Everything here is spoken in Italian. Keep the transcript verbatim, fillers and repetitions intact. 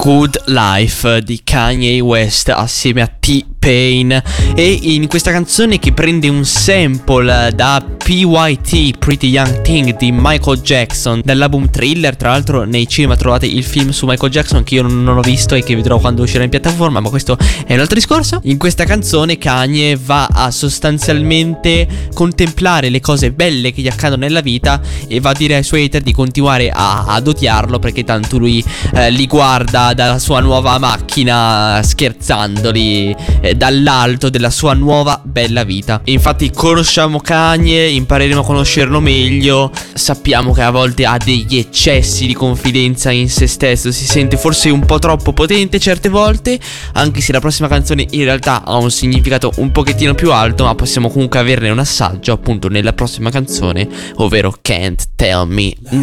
Good Life di Kanye West assieme a T-Pain. E in questa canzone, che prende un sample da P Y T, Pretty Young Thing, di Michael Jackson, dall'album Thriller. Tra l'altro nei cinema trovate il film su Michael Jackson, che io non ho visto e che vedrò quando uscirà in piattaforma, ma questo è un altro discorso. In questa canzone Kanye va a sostanzialmente contemplare le cose belle che gli accadono nella vita e va a dire ai suoi hater di continuare a, ad odiarlo, perché tanto lui eh, li guarda dalla sua nuova macchina, scherzandoli eh, dall'alto della sua nuova bella vita. E infatti conosciamo Kanye, impareremo a conoscerlo meglio. Sappiamo che a volte ha degli eccessi di confidenza in se stesso, si sente forse un po' troppo potente certe volte, anche se la prossima canzone in realtà ha un significato un pochettino più alto, ma possiamo comunque averne un assaggio appunto nella prossima canzone, ovvero Can't Tell Me Nothing.